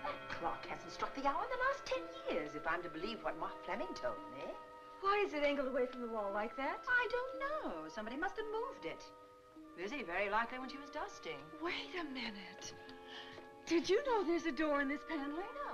That clock hasn't struck the hour in the last 10 years, if I'm to believe what Mark Fleming told me. Why is it angled away from the wall like that? I don't know. Somebody must have moved it. Lizzie, very likely when she was dusting. Wait a minute. Did you know there's a door in this paneling? No.